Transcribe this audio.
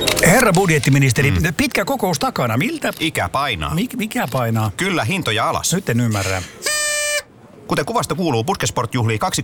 Herra budjettiministeri, pitkä kokous takana. Miltä? Ikä painaa. Mikä painaa? Kyllä, hintoja alas. Nyt en ymmärrä. Kuten kuvasta kuuluu, Puskesport juhlii